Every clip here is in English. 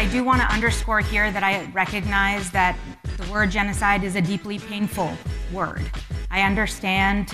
I do want to underscore here that I recognize that the word genocide is a deeply painful word. I understand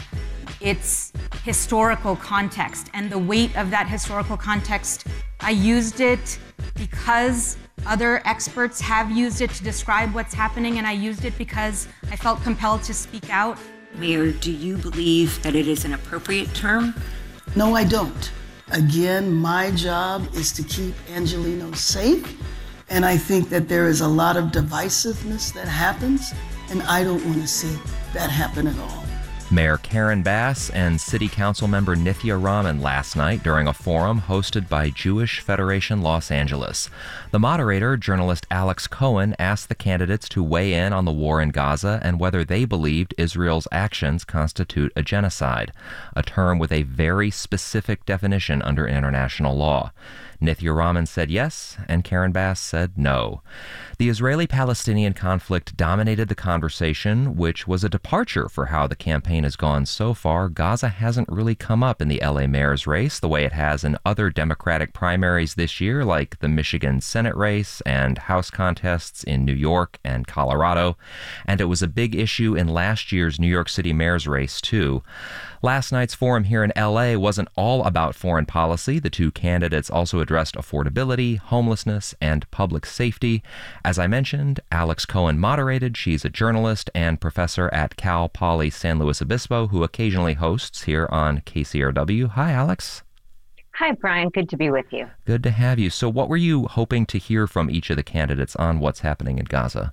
its historical context and the weight of that historical context. I used it because other experts have used it to describe what's happening, and I used it because I felt compelled to speak out. Mayor, do you believe that it is an appropriate term? No, I don't. Again, my job is to keep Angelino safe, and I think that there is a lot of divisiveness that happens, and I don't want to see that happen at all. Mayor Karen Bass and City Council member Nithya Raman last night during a forum hosted by Jewish Federation Los Angeles. The moderator, journalist Alex Cohen, asked the candidates to weigh in on the war in Gaza and whether they believed Israel's actions constitute a genocide, a term with a very specific definition under international law. Nithya Raman said yes, and Karen Bass said no. The Israeli-Palestinian conflict dominated the conversation, which was a departure for how the campaign has gone so far. Gaza hasn't really come up in the LA mayor's race the way it has in other Democratic primaries this year, like the Michigan Senate race and House contests in New York and Colorado. And it was a big issue in last year's New York City mayor's race, too. Last night's forum here in LA wasn't all about foreign policy. The two candidates also addressed affordability, homelessness, and public safety. As I mentioned, Alex Cohen moderated. She's a journalist and professor at Cal Poly San Luis Obispo who occasionally hosts here on KCRW. Hi, Alex. Hi, Brian. Good to be with you. Good to have you. So what were you hoping to hear from each of the candidates on what's happening in Gaza?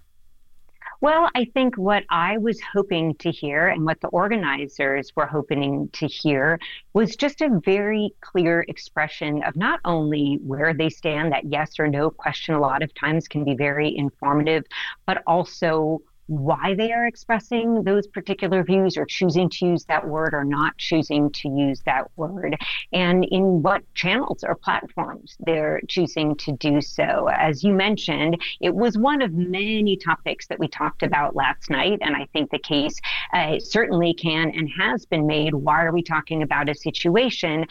Well, I think what I was hoping to hear and what the organizers were hoping to hear was just a very clear expression of not only where they stand, that yes or no question a lot of times can be very informative, but also why they are expressing those particular views or choosing to use that word or not choosing to use that word, and in what channels or platforms they're choosing to do so. As you mentioned, it was one of many topics that we talked about last night, and I think the case certainly can and has been made. Why are we talking about a situation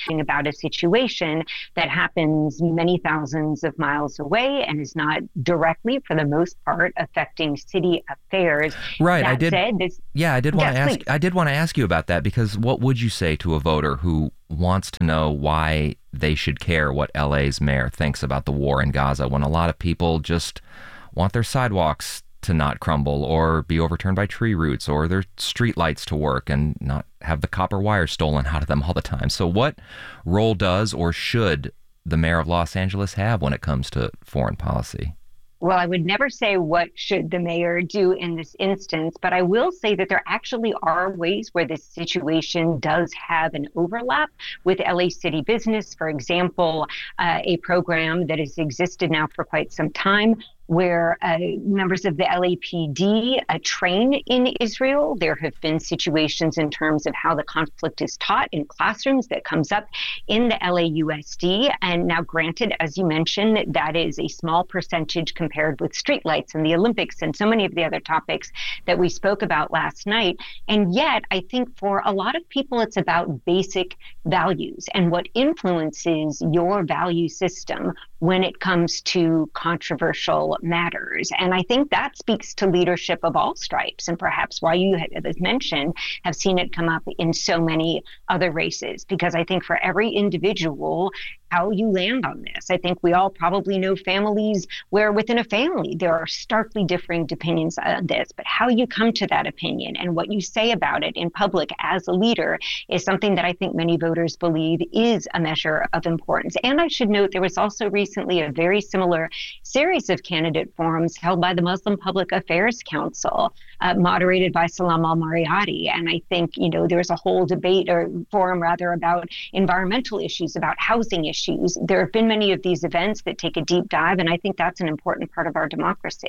that happens many thousands of miles away and is not directly, for the most part, affecting city affairs? Right. That I did. Said, I did want to ask. Please. I did want to ask you about that, because what would you say to a voter who wants to know why they should care what LA's mayor thinks about the war in Gaza, when a lot of people just want their sidewalks to not crumble or be overturned by tree roots, or their street lights to work and not have the copper wire stolen out of them all the time? So what role does or should the mayor of Los Angeles have when it comes to foreign policy? Well, I would never say what should the mayor do in this instance, but I will say that there actually are ways where this situation does have an overlap with LA City business. For example, a program that has existed now for quite some time, where members of the LAPD train in Israel. There have been situations in terms of how the conflict is taught in classrooms that comes up in the LAUSD. And now, granted, as you mentioned, that is a small percentage compared with streetlights and the Olympics and so many of the other topics that we spoke about last night. And yet, I think for a lot of people, it's about basic values and what influences your value system when it comes to controversial matters. And I think that speaks to leadership of all stripes, and perhaps why you, as mentioned, have seen it come up in so many other races. Because I think for every individual, how you land on this. I think we all probably know families where within a family there are starkly differing opinions on this, but how you come to that opinion and what you say about it in public as a leader is something that I think many voters believe is a measure of importance. And I should note there was also recently a very similar series of candidate forums held by the Muslim Public Affairs Council, moderated by Salam al-Mariyati. And I think, there was a whole debate or forum rather about environmental issues, about housing issues. There have been many of these events that take a deep dive, and I think that's an important part of our democracy.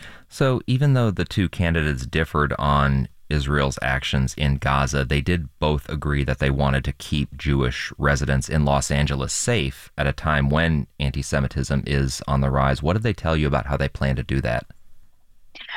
So even though the two candidates differed on Israel's actions in Gaza, they did both agree that they wanted to keep Jewish residents in Los Angeles safe at a time when anti-Semitism is on the rise. What did they tell you about how they plan to do that?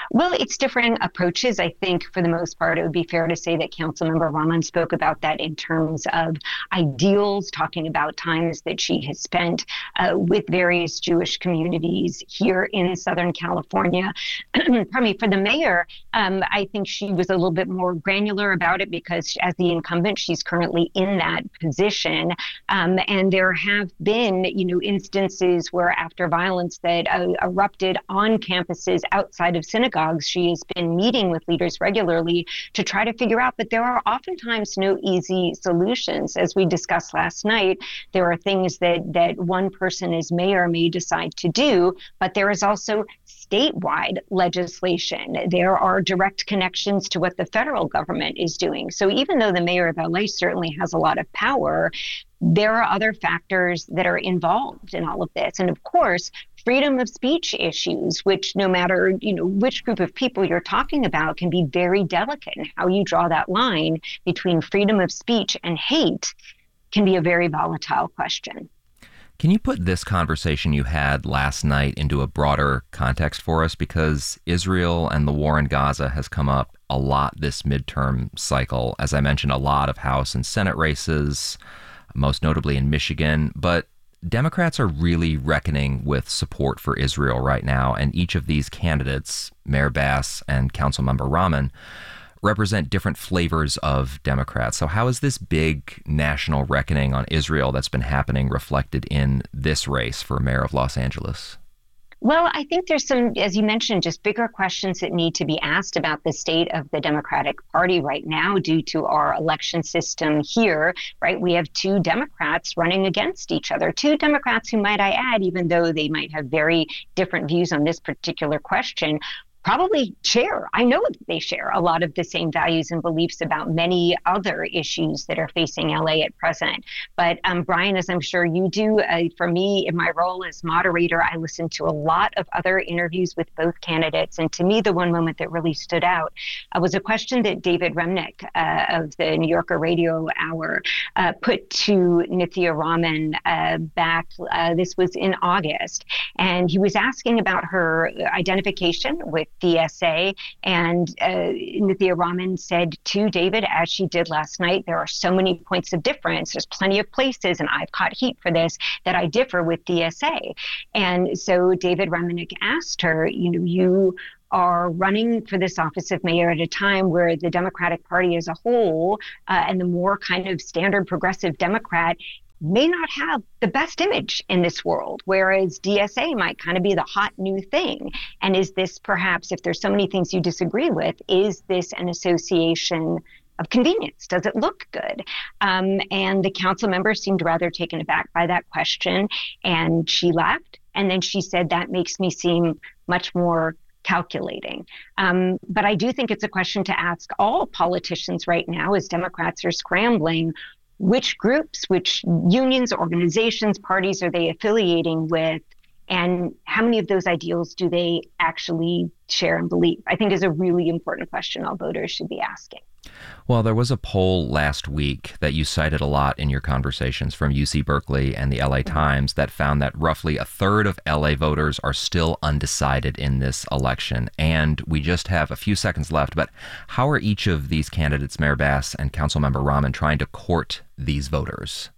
Well, it's different approaches. I think for the most part, it would be fair to say that Councilmember Rahman spoke about that in terms of ideals, talking about times that she has spent with various Jewish communities here in Southern California. Pardon me, for the mayor, I think she was a little bit more granular about it because as the incumbent, she's currently in that position. And there have been, instances where after violence that erupted on campuses outside of synagogues, she has been meeting with leaders regularly to try to figure out, but there are oftentimes no easy solutions. As we discussed last night, there are things that one person as mayor may decide to do, but there is also statewide legislation. There are direct connections to what the federal government is doing. So even though the mayor of LA certainly has a lot of power, there are other factors that are involved in all of this. And of course, freedom of speech issues, which no matter, which group of people you're talking about, can be very delicate. And how you draw that line between freedom of speech and hate can be a very volatile question. Can you put this conversation you had last night into a broader context for us? Because Israel and the war in Gaza has come up a lot this midterm cycle. As I mentioned, a lot of House and Senate races, most notably in Michigan. But Democrats are really reckoning with support for Israel right now. And each of these candidates, Mayor Bass and Councilmember Rahman, represent different flavors of Democrats. So how is this big national reckoning on Israel that's been happening reflected in this race for mayor of Los Angeles? Well, I think there's some, as you mentioned, just bigger questions that need to be asked about the state of the Democratic Party right now due to our election system here, right? We have two Democrats running against each other, two Democrats who, might I add, even though they might have very different views on this particular question, probably I know that they share a lot of the same values and beliefs about many other issues that are facing LA at present. But Brian, as I'm sure you do, for me, in my role as moderator, I listened to a lot of other interviews with both candidates. And to me, the one moment that really stood out was a question that David Remnick of the New Yorker Radio Hour put to Nithya Rahman back, this was in August. And he was asking about her identification with DSA, and Nithya Rahman said to David, as she did last night, there are so many points of difference. There's plenty of places, and I've caught heat for this, that I differ with DSA. And so David Remnick asked her, you are running for this office of mayor at a time where the Democratic Party as a whole, and the more kind of standard progressive Democrat, may not have the best image in this world, whereas DSA might kind of be the hot new thing. And is this perhaps, if there's so many things you disagree with, is this an association of convenience? Does it look good? And the council member seemed rather taken aback by that question, and she laughed. And then she said, that makes me seem much more calculating. But I do think it's a question to ask all politicians right now as Democrats are scrambling. Which groups, which unions, organizations, parties are they affiliating with, and how many of those ideals do they actually share and believe? I think is a really important question all voters should be asking. Well, there was a poll last week that you cited a lot in your conversations from UC Berkeley and the LA Times that found that roughly a third of LA voters are still undecided in this election. And we just have a few seconds left, but how are each of these candidates, Mayor Bass and Councilmember Rahman, trying to court these voters?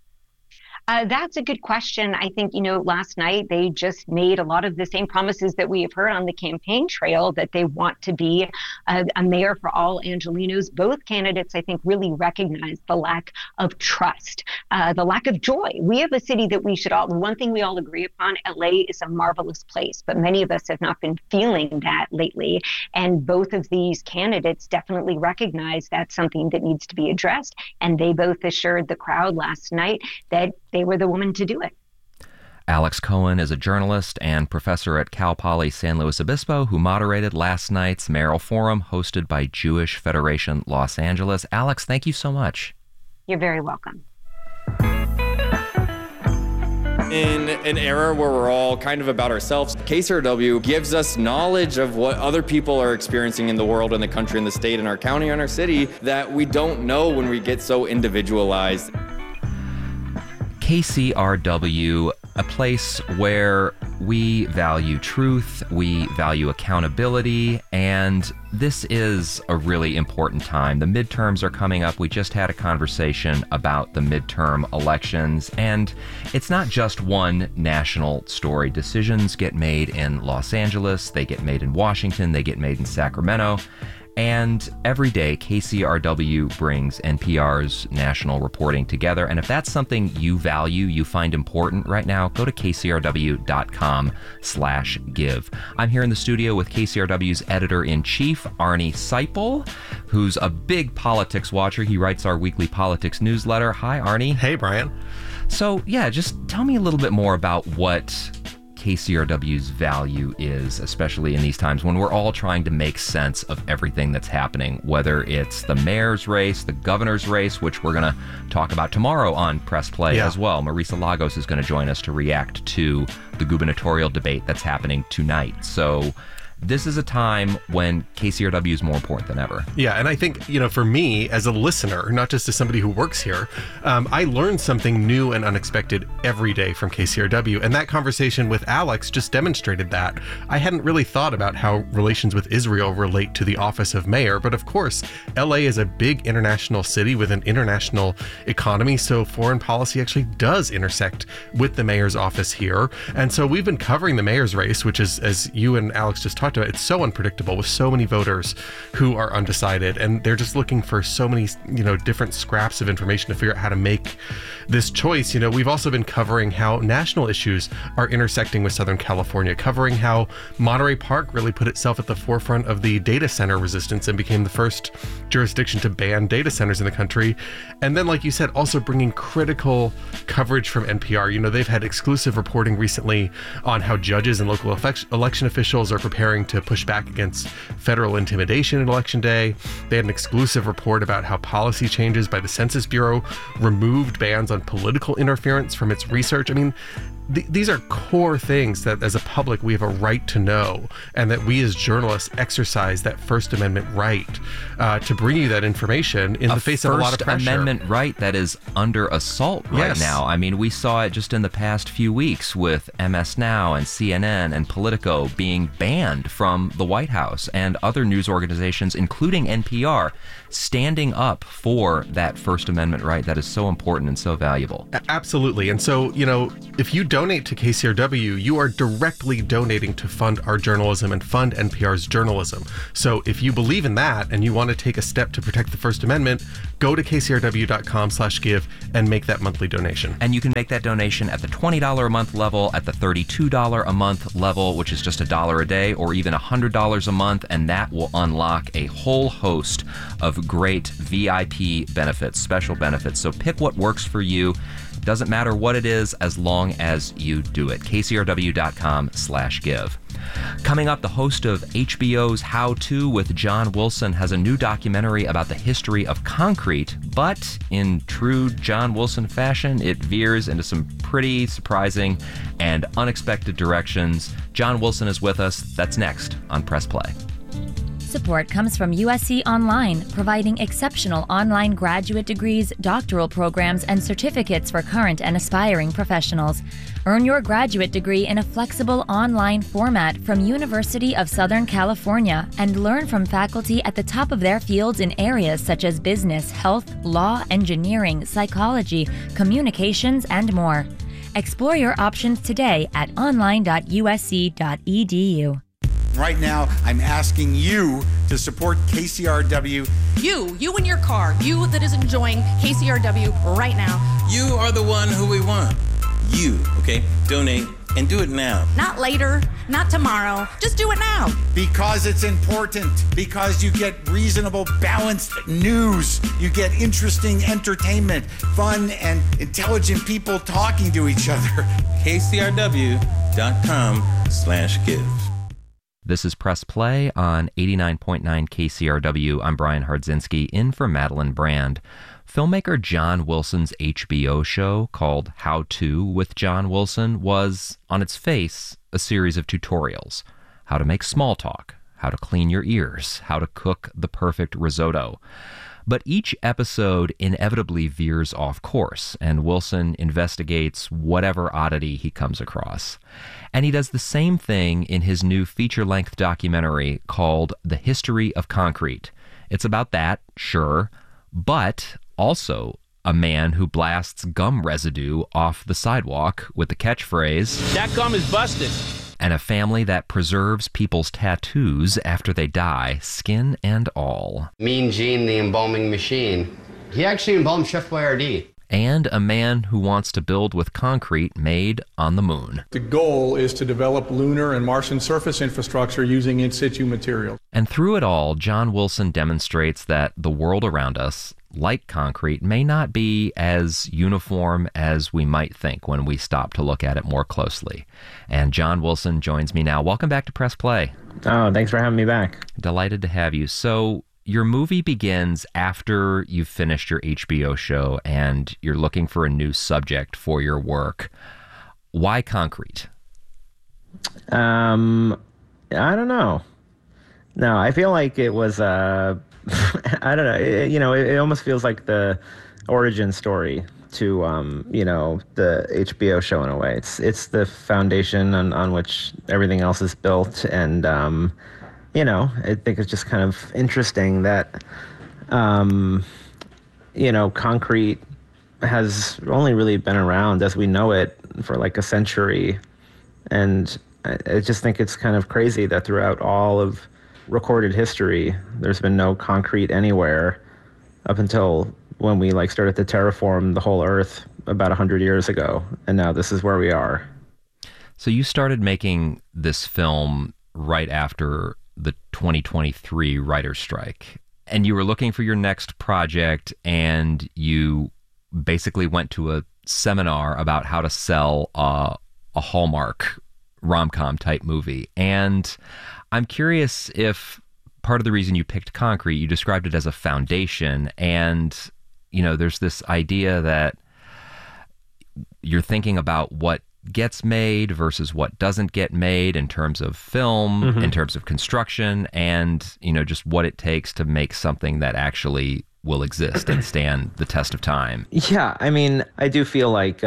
That's a good question. I think, last night they just made a lot of the same promises that we have heard on the campaign trail, that they want to be a mayor for all Angelenos. Both candidates, I think, really recognize the lack of trust, the lack of joy. We have a city that one thing we all agree upon, LA is a marvelous place, but many of us have not been feeling that lately. And both of these candidates definitely recognize that's something that needs to be addressed. And they both assured the crowd last night that they were the woman to do it. Alex Cohen is a journalist and professor at Cal Poly San Luis Obispo who moderated last night's mayoral forum hosted by Jewish Federation Los Angeles. Alex, thank you so much. You're very welcome. In an era where we're all kind of about ourselves, KCRW gives us knowledge of what other people are experiencing in the world, in the country, in the state, in our county, in our city, that we don't know when we get so individualized. KCRW a place where we value truth, we value accountability, and this is a really important time. The midterms are coming up. We just had a conversation about the midterm elections, and it's not just one national story. Decisions get made in Los Angeles, they get made in Washington, they get made in Sacramento. And every day, KCRW brings NPR's national reporting together. And if that's something you value, you find important right now, go to kcrw.com/give. I'm here in the studio with KCRW's editor-in-chief, Arnie Seipel, who's a big politics watcher. He writes our weekly politics newsletter. Hi, Arnie. Hey, Brian. So, yeah, just tell me a little bit more about what KCRW's value is, especially in these times when we're all trying to make sense of everything that's happening, whether it's the mayor's race, the governor's race, which we're going to talk about tomorrow on Press Play as well. Marisa Lagos is going to join us to react to the gubernatorial debate that's happening tonight. So this is a time when KCRW is more important than ever. Yeah, and I think, for me as a listener, not just as somebody who works here, I learned something new and unexpected every day from KCRW, and that conversation with Alex just demonstrated that. I hadn't really thought about how relations with Israel relate to the office of mayor, but of course, LA is a big international city with an international economy, so foreign policy actually does intersect with the mayor's office here. And so we've been covering the mayor's race, which is, as you and Alex just talked about, it's so unpredictable with so many voters who are undecided, and they're just looking for so many, different scraps of information to figure out how to make this choice. We've also been covering how national issues are intersecting with Southern California, covering how Monterey Park really put itself at the forefront of the data center resistance and became the first jurisdiction to ban data centers in the country. And then, like you said, also bringing critical coverage from NPR. They've had exclusive reporting recently on how judges and local election officials are preparing to push back against federal intimidation at Election Day. They had an exclusive report about how policy changes by the Census Bureau removed bans on political interference from its research. I mean, these are core things that as a public we have a right to know, and that we as journalists exercise that First Amendment right to bring you that information in the face of a lot of pressure. First Amendment right that is under assault right now. I mean, we saw it just in the past few weeks with MS Now and CNN and Politico being banned from the White House, and other news organizations, including NPR, standing up for that First Amendment right that is so important and so valuable. Absolutely. And so, if you donate to KCRW, you are directly donating to fund our journalism and fund NPR's journalism. So if you believe in that and you want to take a step to protect the First Amendment, go to kcrw.com/give and make that monthly donation. And you can make that donation at the $20 a month level, at the $32 a month level, which is just $1 a day, or even $100 a month, and that will unlock a whole host of great VIP benefits, special benefits. So pick what works for you. Doesn't matter what it is, as long as you do it. kcrw.com/give. Coming up, the host of HBO's How To with John Wilson has a new documentary about the history of concrete, but in true John Wilson fashion, it veers into some pretty surprising and unexpected directions. John Wilson is with us. That's next on Press Play. Support comes from USC Online, providing exceptional online graduate degrees, doctoral programs, and certificates for current and aspiring professionals. Earn your graduate degree in a flexible online format from University of Southern California and learn from faculty at the top of their fields in areas such as business, health, law, engineering, psychology, communications, and more. Explore your options today at online.usc.edu. Right now, I'm asking you to support KCRW. You in your car, you that is enjoying KCRW right now. You are the one who we want. You, okay? Donate and do it now. Not later, not tomorrow. Just do it now. Because it's important. Because you get reasonable, balanced news. You get interesting entertainment, fun, and intelligent people talking to each other. KCRW.com/give. This is Press Play on 89.9 KCRW. I'm Brian Hardzinski, in for Madeline Brand. Filmmaker John Wilson's HBO show, called How To with John Wilson, was, on its face, a series of tutorials. How to make small talk, how to clean your ears, how to cook the perfect risotto. But each episode inevitably veers off course, and Wilson investigates whatever oddity he comes across. And he does the same thing in his new feature-length documentary called The History of Concrete. It's about that, sure, but also a man who blasts gum residue off the sidewalk with the catchphrase, "That gum is busted." And a family that preserves people's tattoos after they die, skin and all. Mean Gene, the embalming machine. He actually embalmed Chef Boyardee. And a man who wants to build with concrete made on the moon. The goal is to develop lunar and Martian surface infrastructure using in situ materials. And through it all, John Wilson demonstrates that the world around us, like concrete, may not be as uniform as we might think when we stop to look at it more closely. And John Wilson joins me now. Welcome back to Press Play. Oh, thanks for having me back. Delighted to have you. So your movie begins after you've finished your HBO show and you're looking for a new subject for your work. Why concrete? I don't know. No, I feel like it was I don't know. It almost feels like the origin story to, the HBO show in a way. It's the foundation on which everything else is built. And, I think it's just kind of interesting that, concrete has only really been around as we know it for like a century. And I just think it's kind of crazy that throughout all of recorded history, there's been no concrete anywhere up until when we started to terraform the whole Earth about 100 years ago, and now this is where we are. So you started making this film right after the 2023 writer's strike, and you were looking for your next project, and you basically went to a seminar about how to sell a Hallmark rom-com type movie. And I'm curious if part of the reason you picked concrete, you described it as a foundation, and there's this idea that you're thinking about what gets made versus what doesn't get made in terms of film, in terms of construction, and just what it takes to make something that actually will exist and stand the test of time. Yeah, I mean, I do feel like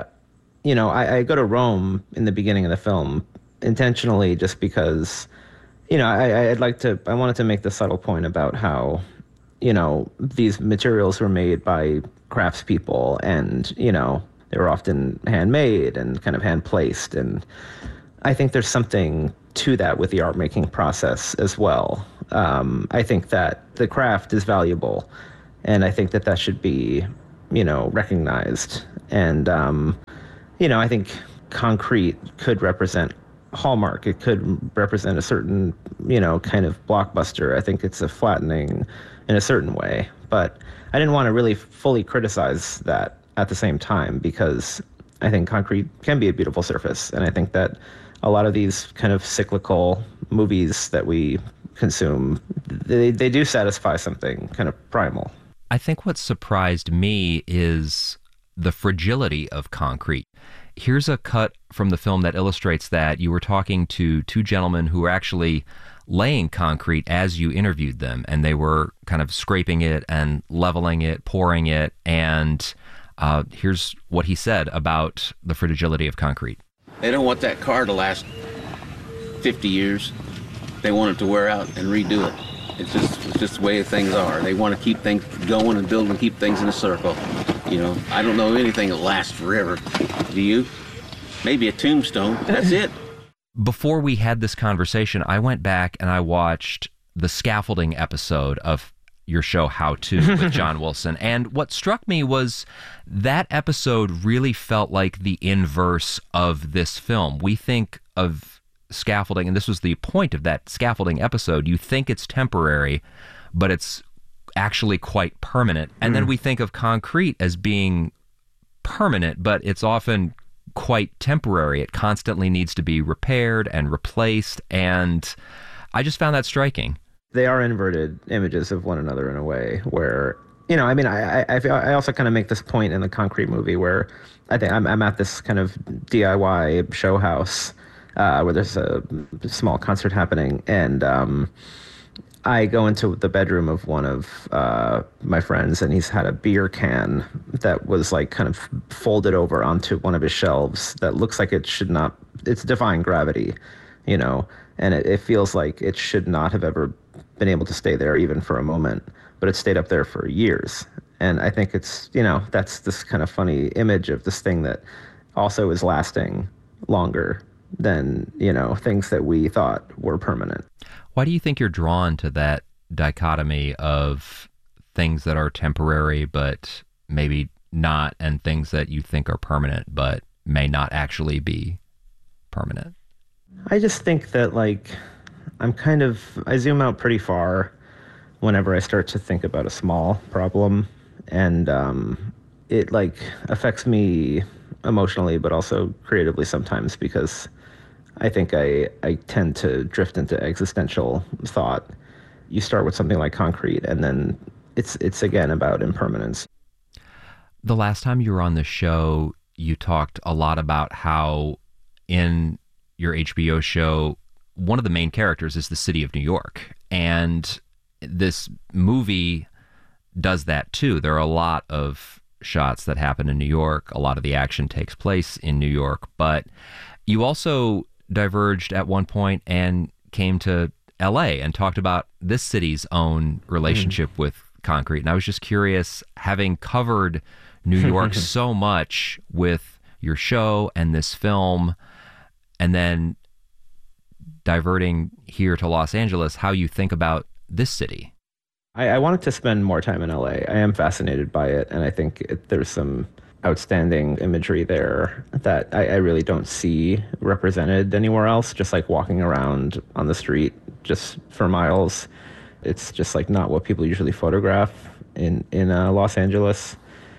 I go to Rome in the beginning of the film intentionally just because I wanted to make the subtle point about how, these materials were made by craftspeople and, they were often handmade and kind of hand-placed. And I think there's something to that with the art-making process as well. I think that the craft is valuable, and I think that should be, recognized. And, I think concrete could represent Hallmark. It could represent a certain, kind of blockbuster. I think it's a flattening in a certain way. But I didn't want to really fully criticize that at the same time, because I think concrete can be a beautiful surface. And I think that a lot of these kind of cyclical movies that we consume, they do satisfy something kind of primal. I think what surprised me is the fragility of concrete. Here's a cut from the film that illustrates that. You were talking to two gentlemen who were actually laying concrete as you interviewed them, and they were kind of scraping it and leveling it, pouring it, and here's what he said about the fragility of concrete. They don't want that car to last 50 years. They want it to wear out and redo it. It's just the way things are. They want to keep things going and build and keep things in a circle. I don't know anything that lasts forever. Do you? Maybe a tombstone. That's it. Before we had this conversation, I went back and I watched the scaffolding episode of your show How To with John Wilson. And what struck me was that episode really felt like the inverse of this film. We think of scaffolding, and this was the point of that scaffolding episode, you think it's temporary, but it's actually quite permanent. And then we think of concrete as being permanent, but it's often quite temporary. It constantly needs to be repaired and replaced, and I just found that striking. They are inverted images of one another in a way where, I also kind of make this point in the concrete movie where I think I'm at this kind of DIY show house where there's a small concert happening, and I go into the bedroom of one of my friends, and he's had a beer can that was like kind of folded over onto one of his shelves that looks like it should not, it's defying gravity, you know, and it feels like it should not have ever been able to stay there even for a moment, but it stayed up there for years. And I think it's, you know, that's this kind of funny image of this thing that also is lasting longer than, you know, things that we thought were permanent. Why do you think you're drawn to that dichotomy of things that are temporary but maybe not, and things that you think are permanent but may not actually be permanent? I just think that, like, I zoom out pretty far whenever I start to think about a small problem, and it, like, affects me emotionally but also creatively sometimes, because I think I tend to drift into existential thought. You start with something like concrete, and then it's again about impermanence. The last time you were on the show, you talked a lot about how in your HBO show, one of the main characters is the city of New York. And this movie does that too. There are a lot of shots that happen in New York. A lot of the action takes place in New York. But you also diverged at one point and came to LA and talked about this city's own relationship with concrete. And I was just curious, having covered New York so much with your show and this film, and then diverting here to Los Angeles, how you think about this city. I wanted to spend more time in LA. I am fascinated by it, and I think there's some outstanding imagery there that I really don't see represented anywhere else. Just like walking around on the street just for miles, it's just like not what people usually photograph in Los Angeles.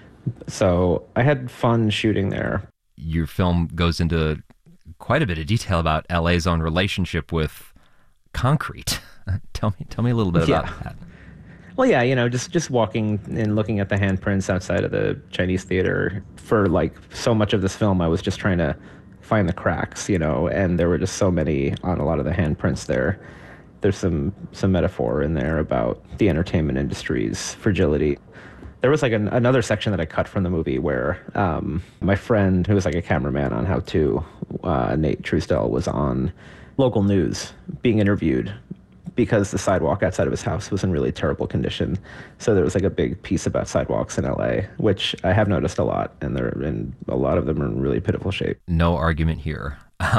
So I had fun shooting there. Your film goes into quite a bit of detail about LA's own relationship with concrete. Tell me a little bit about that. Well, yeah, you know, just walking and looking at the handprints outside of the Chinese theater. For like so much of this film, I was just trying to find the cracks, you know, and there were just so many on a lot of the handprints there. There's some metaphor in there about the entertainment industry's fragility. There was like another section that I cut from the movie where my friend, who was like a cameraman on How To, Nate Truesdell, was on local news being interviewed because the sidewalk outside of his house was in really terrible condition. So there was like a big piece about sidewalks in LA, which I have noticed a lot, and a lot of them are in really pitiful shape. No argument here.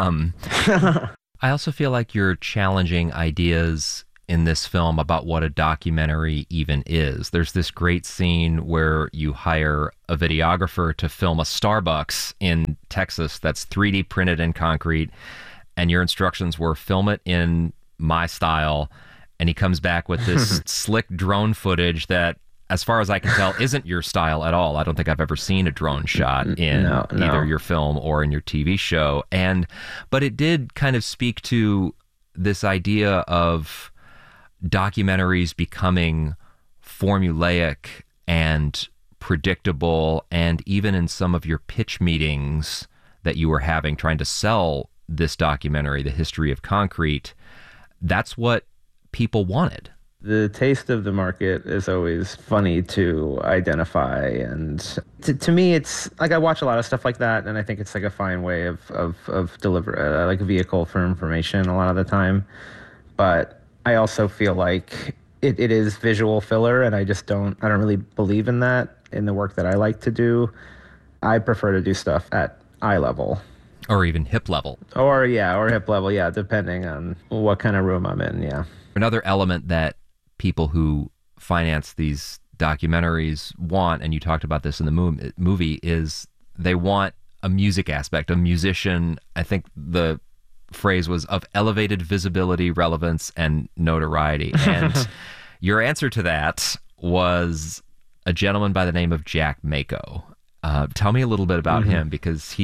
I also feel like you're challenging ideas in this film about what a documentary even is. There's this great scene where you hire a videographer to film a Starbucks in Texas that's 3D printed in concrete, and your instructions were film it in my style, and he comes back with this slick drone footage that, as far as I can tell, isn't your style at all. I don't think I've ever seen a drone shot in either your film or in your TV show. But it did kind of speak to this idea of documentaries becoming formulaic and predictable, and even in some of your pitch meetings that you were having trying to sell this documentary, The History of Concrete, that's what people wanted. The taste of the market is always funny to identify, and to me, it's like I watch a lot of stuff like that, and I think it's like a fine way of deliver, like a vehicle for information a lot of the time. But I also feel like it is visual filler, and I don't really believe in that in the work that I like to do. I prefer to do stuff at eye level. Or even hip level. Or hip level, yeah, depending on what kind of room I'm in, yeah. Another element that people who finance these documentaries want, and you talked about this in the movie, is they want a music aspect, a musician. I think the phrase was of elevated visibility, relevance, and notoriety. And your answer to that was a gentleman by the name of Jack Mako. Tell me a little bit about him, because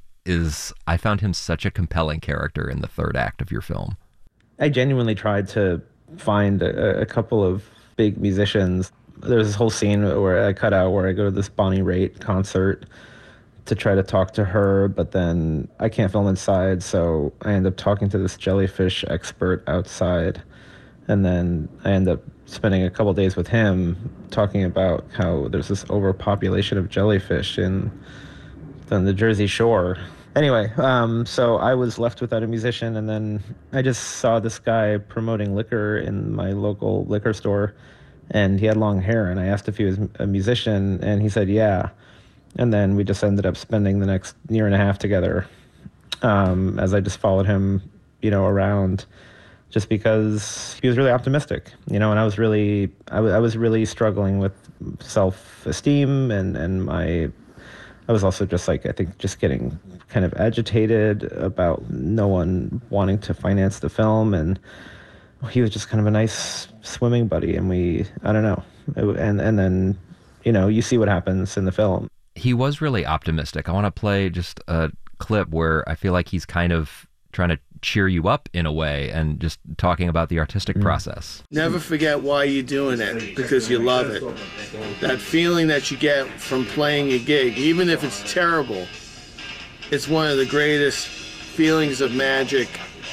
I found him such a compelling character in the third act of your film. I genuinely tried to find a couple of big musicians. There's this whole scene where I cut out where I go to this Bonnie Raitt concert to try to talk to her, but then I can't film inside, so I end up talking to this jellyfish expert outside And then I end up spending a couple days with him talking about how there's this overpopulation of jellyfish on the Jersey Shore. Anyway, so I was left without a musician, and then I just saw this guy promoting liquor in my local liquor store, and he had long hair, and I asked if he was a musician, and he said, yeah. And then we just ended up spending the next year and a half together, as I just followed him, around, just because he was really optimistic, and I was really struggling with self-esteem, and I was also just just getting kind of agitated about no one wanting to finance the film, and he was just kind of a nice swimming buddy, and I don't know, and then, you see what happens in the film. He was really optimistic. I want to play just a clip where I feel like he's kind of trying to cheer you up in a way and just talking about the artistic process. Never forget why you're doing it, because you love it. That feeling that you get from playing a gig, even if it's terrible, it's one of the greatest feelings of magic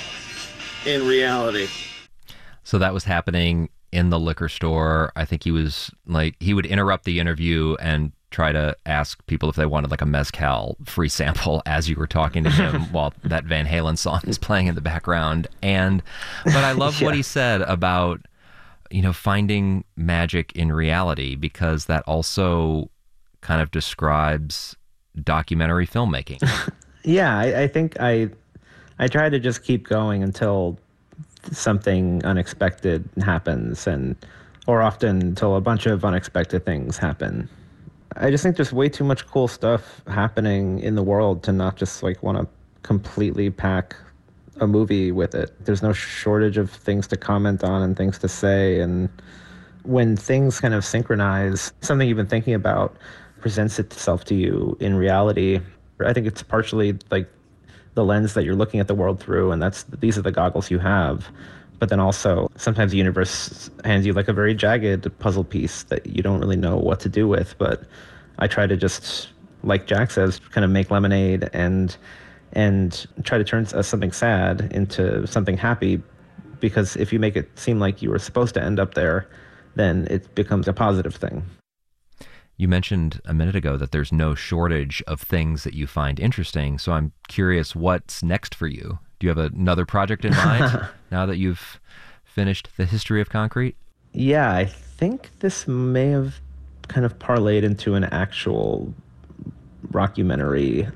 in reality. So that was happening in the liquor store. I think he would interrupt the interview and try to ask people if they wanted a mezcal free sample as you were talking to him while that Van Halen song is playing in the background. But I love what he said about, finding magic in reality, because that also kind of describes documentary filmmaking. Yeah, I think I try to just keep going until something unexpected happens, or often until a bunch of unexpected things happen. I just think there's way too much cool stuff happening in the world to not just want to completely pack a movie with it. There's no shortage of things to comment on and things to say, and when things kind of synchronize, something you've been thinking about presents itself to you in reality. I think it's partially the lens that you're looking at the world through, and these are the goggles you have. But then also, sometimes the universe hands you a very jagged puzzle piece that you don't really know what to do with. But I try to just, like Jack says, kind of make lemonade and try to turn something sad into something happy, because if you make it seem like you were supposed to end up there, then it becomes a positive thing. You mentioned a minute ago that there's no shortage of things that you find interesting, so I'm curious what's next for you. Do you have another project in mind now that you've finished The History of Concrete? Yeah, I think this may have kind of parlayed into an actual rockumentary,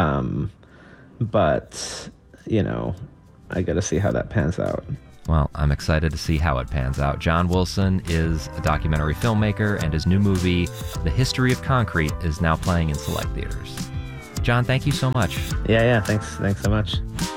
but, I got to see how that pans out. Well, I'm excited to see how it pans out. John Wilson is a documentary filmmaker, and his new movie, The History of Concrete, is now playing in select theaters. John, thank you so much. Yeah, thanks so much.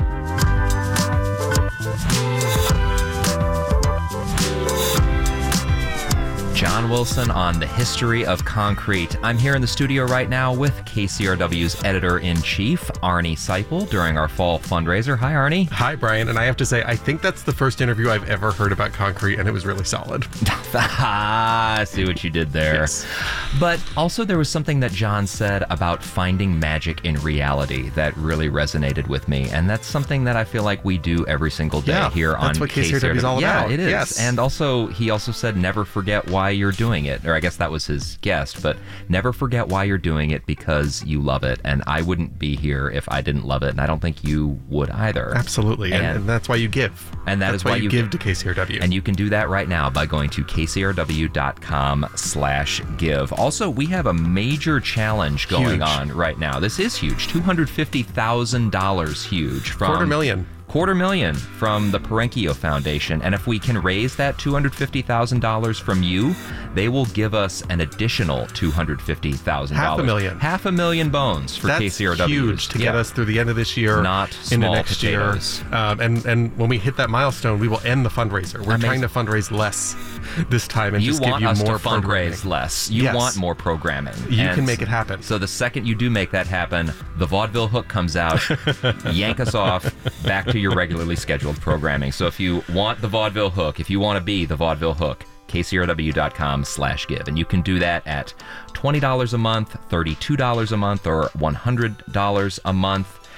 John Wilson on The History of Concrete. I'm here in the studio right now with KCRW's editor-in-chief, Arnie Seipel, during our fall fundraiser. Hi, Arnie. Hi, Brian. And I have to say, I think that's the first interview I've ever heard about concrete, and it was really solid. I see what you did there. Yes. But also there was something that John said about finding magic in reality that really resonated with me. And that's something that I feel like we do every single day here on KCRW. That's what KCRW is all about. Yeah, it is. Yes. And he also said, never forget why you're doing it. Or I guess that was his guest, but never forget why you're doing it, because you love it. And I wouldn't be here if I didn't love it. And I don't think you would either. Absolutely. And that's why you give. And that's why you give to KCRW. And you can do that right now by going to kcrw.com/give. Also, we have a major challenge going on right now. This is huge. $250,000 huge. From $250,000 from the Perenchio Foundation. And if we can raise that $250,000 from you, they will give us an additional $250,000. $500,000 bones for KCRW. That's huge to get us through the end of this year, not into small next potatoes. year. And when we hit that milestone, we will end the fundraiser. We're trying to fundraise less this time and just give you more to fundraise less. You want more programming. You can make it happen. So the second you do make that happen, the Vaudeville Hook comes out, yank us off back to your regularly scheduled programming. So if you want the Vaudeville Hook, if you want to be the Vaudeville Hook, kcrw.com/give. And you can do that at $20 a month, $32 a month, or $100 a month.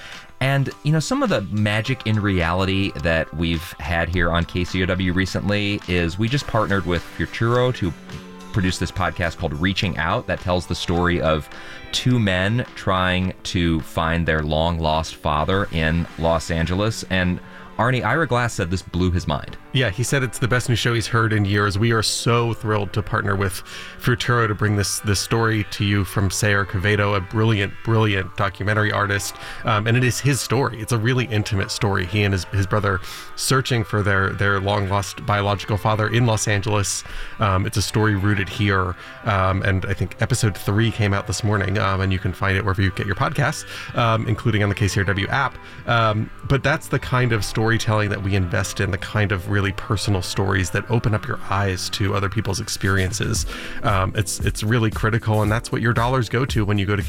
And, some of the magic in reality that we've had here on KCRW recently is we just partnered with Futuro to produce this podcast called Reaching Out that tells the story of two men trying to find their long-lost father in Los Angeles. And Arnie, Ira Glass said this blew his mind. Yeah, he said it's the best new show he's heard in years. We are so thrilled to partner with Futuro to bring this story to you from Sayer Quevedo, a brilliant documentary artist. And it is his story. It's a really intimate story. He and his brother searching for their long-lost biological father in Los Angeles. It's a story rooted here. And I think episode 3 came out this morning, and you can find it wherever you get your podcasts, including on the KCRW app. But that's the kind of storytelling that we invest in, the kind of really personal stories that open up your eyes to other people's experiences. It's really critical, and that's what your dollars go to when you go to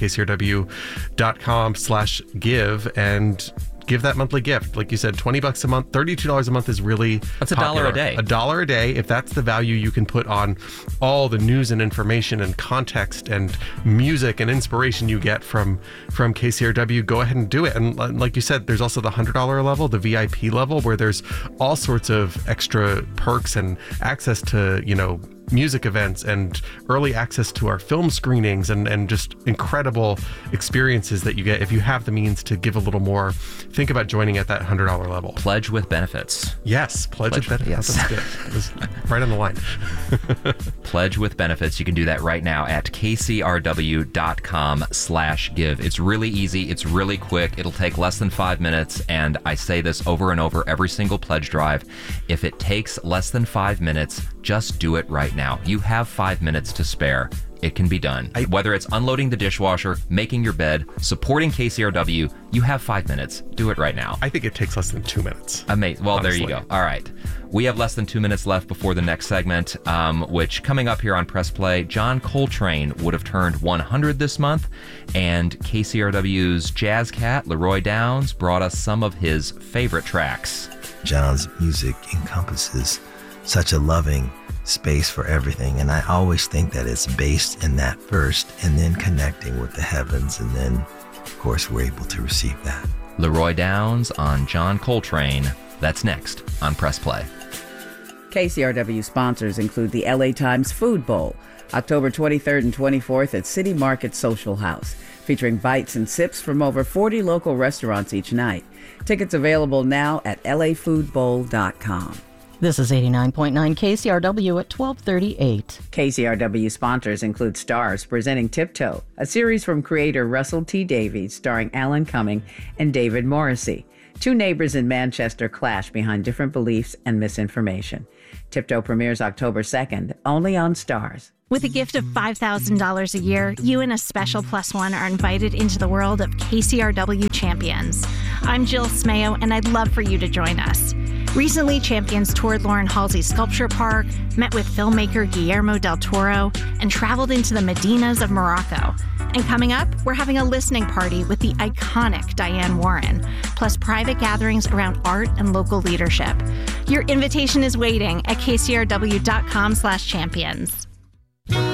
kcrw.com/give and give that monthly gift. Like you said, $20 a month, $32 a month is really That's popular. $1 a day. $1 a day. If that's the value you can put on all the news and information and context and music and inspiration you get from KCRW, go ahead and do it. And like you said, there's also the $100 level, the VIP level, where there's all sorts of extra perks and access to, music events and early access to our film screenings and just incredible experiences that you get. If you have the means to give a little more, think about joining at that $100 level. Pledge with benefits. Yes, pledge with benefits. Yes. That's good. It was right on the line. Pledge with benefits. You can do that right now at kcrw.com/give. It's really easy. It's really quick. It'll take less than 5 minutes. And I say this over and over every single pledge drive. If it takes less than 5 minutes, just do it right now. You have 5 minutes to spare. It can be done. Whether it's unloading the dishwasher, making your bed, supporting KCRW, you have 5 minutes. Do it right now. I think it takes less than 2 minutes. Amazing. Well, honestly. There you go. All right. We have less than 2 minutes left before the next segment, which coming up here on Press Play, John Coltrane would have turned 100 this month, and KCRW's jazz cat, Leroy Downs, brought us some of his favorite tracks. John's music encompasses such a loving space for everything, and I always think that it's based in that first and then connecting with the heavens, and then of course we're able to receive that. Leroy Downs on John Coltrane. That's next on Press Play. KCRW sponsors include the LA Times Food Bowl, October 23rd and 24th at City Market Social House, featuring bites and sips from over 40 local restaurants each night. Tickets available now at lafoodbowl.com. This is 89.9 KCRW at 1238. KCRW sponsors include Stars presenting Tiptoe, a series from creator Russell T. Davies starring Alan Cumming and David Morrissey. Two neighbors in Manchester clash behind different beliefs and misinformation. Tiptoe premieres October 2nd, only on Stars. With a gift of $5,000 a year, you and a special plus one are invited into the world of KCRW Champions. I'm Jill Smayo, and I'd love for you to join us. Recently, Champions toured Lauren Halsey's Sculpture Park, met with filmmaker Guillermo del Toro, and traveled into the Medinas of Morocco. And coming up, we're having a listening party with the iconic Diane Warren, plus private gatherings around art and local leadership. Your invitation is waiting at kcrw.com/champions.